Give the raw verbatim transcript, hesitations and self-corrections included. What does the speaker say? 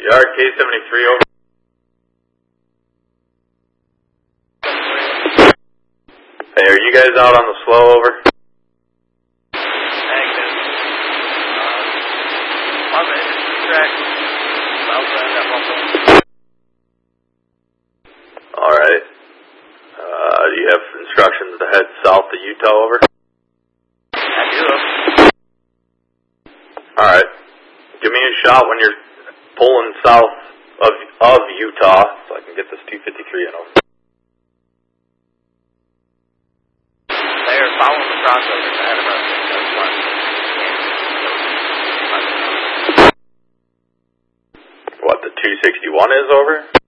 Yard K seventy-three over. Hey, are you guys out on the slow over? Negative. Uh, I'm in track. Outside that one. Alright. Uh, do you have instructions to head south to Utah over? I do. Alright. Give me a shot when you're pulling south of of Utah so I can get this two fifty-three in over. They are following the crossovers ahead of us. What, the two sixty-one is over?